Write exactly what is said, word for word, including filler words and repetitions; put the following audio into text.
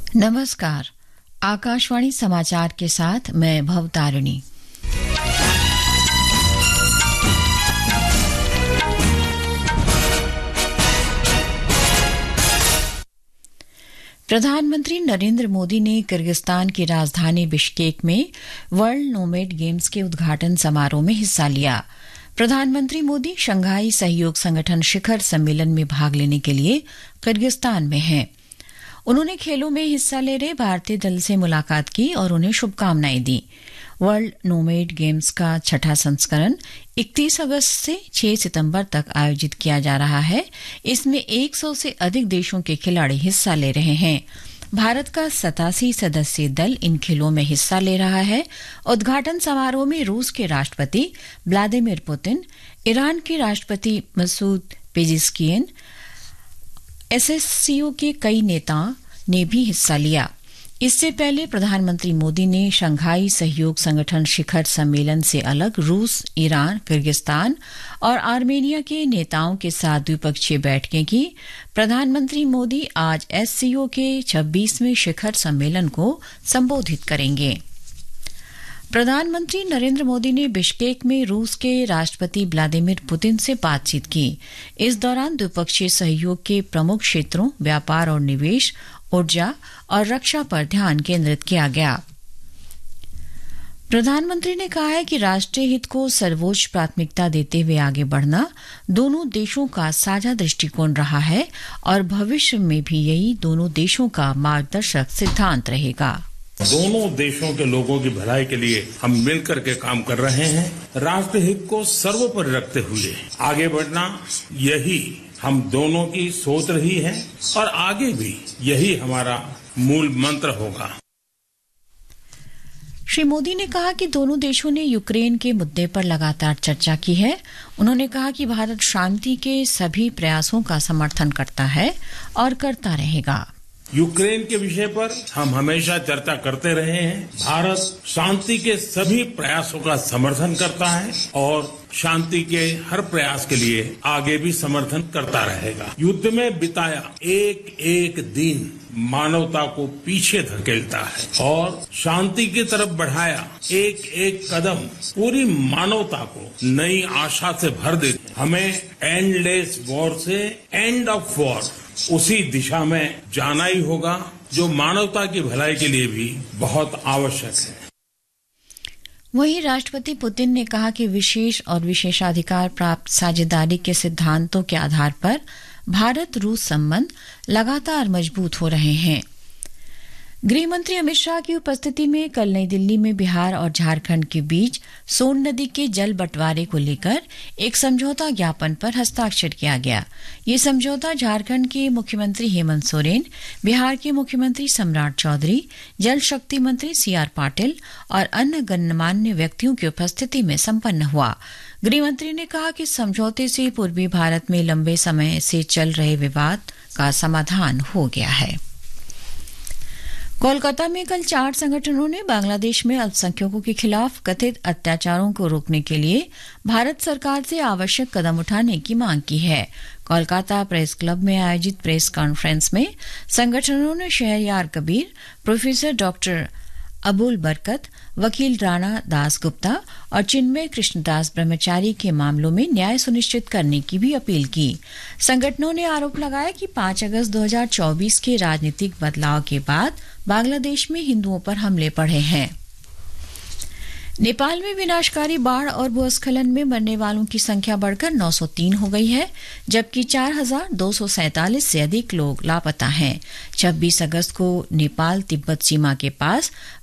नमस्कार। आकाशवाणी समाचार के साथ मैं भवतारिणी। प्रधानमंत्री नरेंद्र मोदी ने किर्गिस्तान की राजधानी बिश्केक में वर्ल्ड नोमैड गेम्स के उद्घाटन समारोह में हिस्सा लिया। प्रधानमंत्री मोदी शंघाई सहयोग संगठन शिखर सम्मेलन में भाग लेने के लिए किर्गिस्तान में हैं। उन्होंने खेलों में हिस्सा ले रहे भारतीय दल से मुलाकात की और उन्हें शुभकामनाएं दी। वर्ल्ड नोमैड गेम्स का छठा संस्करण इकतीस अगस्त से छह सितंबर तक आयोजित किया जा रहा है। इसमें सौ से अधिक देशों के खिलाड़ी हिस्सा ले रहे हैं। भारत का सतासी सदस्यीय दल इन खेलों में हिस्सा ले रहा है। उद्घाटन समारोह में रूस के राष्ट्रपति व्लादिमीर पुतिन, ईरान के राष्ट्रपति मसूद पेजिशकियन, एससीओ के कई नेताओं ने भी हिस्सा लिया। इससे पहले प्रधानमंत्री मोदी ने शंघाई सहयोग संगठन शिखर सम्मेलन से अलग रूस, ईरान, किर्गिस्तान और आर्मेनिया के नेताओं के साथ द्विपक्षीय बैठकें की। प्रधानमंत्री मोदी आज एससीओ के छब्बीसवें शिखर सम्मेलन को संबोधित करेंगे। प्रधानमंत्री नरेंद्र मोदी ने बिश्केक में रूस के राष्ट्रपति व्लादिमीर पुतिन से बातचीत की। इस दौरान द्विपक्षीय सहयोग के प्रमुख क्षेत्रों व्यापार और निवेश, ऊर्जा और रक्षा पर ध्यान केंद्रित किया गया। प्रधानमंत्री ने कहा है कि राष्ट्रीय हित को सर्वोच्च प्राथमिकता देते हुए आगे बढ़ना दोनों देशों का साझा दृष्टिकोण रहा है और भविष्य में भी यही दोनों देशों का मार्गदर्शक सिद्धांत रहेगा। दोनों देशों के लोगों की भलाई के लिए हम मिलकर के काम कर रहे हैं। राष्ट्र हित को सर्वोपरि रखते हुए आगे बढ़ना, यही हम दोनों की सोच रही है और आगे भी यही हमारा मूल मंत्र होगा। श्री मोदी ने कहा कि दोनों देशों ने यूक्रेन के मुद्दे पर लगातार चर्चा की है। उन्होंने कहा कि भारत शांति के सभी प्रयासों का समर्थन करता है और करता रहेगा। यूक्रेन के विषय पर हम हमेशा चर्चा करते रहे हैं। भारत शांति के सभी प्रयासों का समर्थन करता है और शांति के हर प्रयास के लिए आगे भी समर्थन करता रहेगा। युद्ध में बिताया एक एक दिन मानवता को पीछे धकेलता है और शांति की तरफ बढ़ाया एक एक कदम पूरी मानवता को नई आशा से भर देता। हमें एंडलेस वॉर से एंड ऑफ वॉर उसी दिशा में जाना ही होगा, जो मानवता की भलाई के लिए भी बहुत आवश्यक है। वहीं राष्ट्रपति पुतिन ने कहा कि विशेष और विशेषाधिकार प्राप्त साझेदारी के सिद्धांतों के आधार पर भारत रूस संबंध लगातार मजबूत हो रहे हैं। गृह मंत्री अमित शाह की उपस्थिति में कल नई दिल्ली में बिहार और झारखंड के बीच सोन नदी के जल बंटवारे को लेकर एक समझौता ज्ञापन पर हस्ताक्षर किया गया। ये समझौता झारखंड के मुख्यमंत्री हेमंत सोरेन, बिहार के मुख्यमंत्री सम्राट चौधरी, जल शक्ति मंत्री सी आर पाटिल और अन्य गणमान्य व्यक्तियों की उपस्थिति में संपन्न हुआ। गृहमंत्री ने कहा कि समझौते से पूर्वी भारत में लंबे समय से चल रहे विवाद का समाधान हो गया है। कोलकाता में कल चार संगठनों ने बांग्लादेश में अल्पसंख्यकों के खिलाफ कथित अत्याचारों को रोकने के लिए भारत सरकार से आवश्यक कदम उठाने की मांग की है। कोलकाता प्रेस क्लब में आयोजित प्रेस कॉन्फ्रेंस में संगठनों ने शहरयार कबीर, प्रोफेसर डॉक्टर अबुल बरकत, वकील राणा दास गुप्ता और चिन्मय कृष्णदास ब्रह्मचारी के मामलों में न्याय सुनिश्चित करने की भी अपील की। संगठनों ने आरोप लगाया कि पांच अगस्त दो हज़ार चौबीस के राजनीतिक बदलाव के बाद बांग्लादेश में हिंदुओं पर हमले बढ़े हैं। नेपाल में विनाशकारी बाढ़ और भूस्खलन में मरने वालों की संख्या बढ़कर नौ सौ तीन हो गई है, जबकि चार हजार दो सौ सैंतालीस से अधिक लोग लापता हैं। छब्बीस अगस्त को नेपाल तिब्बत सीमा के पास